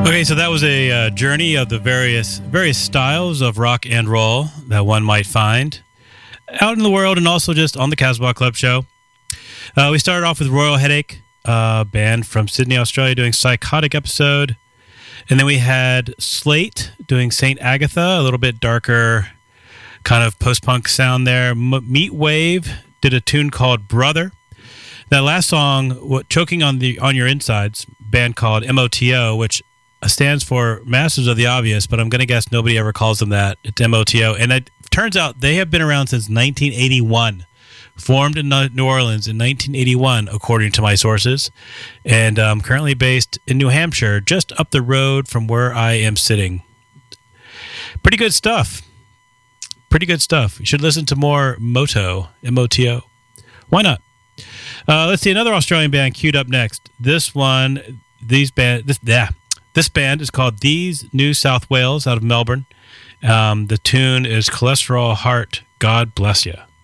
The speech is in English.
Okay, so that was a journey of the various styles of rock and roll that one might find out in the world and also just on the Casbah Club show. We started off with Royal Headache, a band from Sydney, Australia, doing Psychotic Episode. And then we had Slate doing St. Agatha, a little bit darker kind of post-punk sound there. Meat Wave did a tune called Brother. That last song, Choking on Your Insides, band called MOTO, which stands for Masters of the Obvious, but I'm going to guess nobody ever calls them that. It's MOTO. And it turns out they have been around since 1981. Formed in New Orleans in 1981, according to my sources, and currently based in New Hampshire, just up the road from where I am sitting. Pretty good stuff. Pretty good stuff. You should listen to more MOTO, M-O-T-O. Why not? Let's see, another Australian band queued up next. This band is called These New South Wales out of Melbourne. The tune is Cholesterol Heart, God Bless Ya.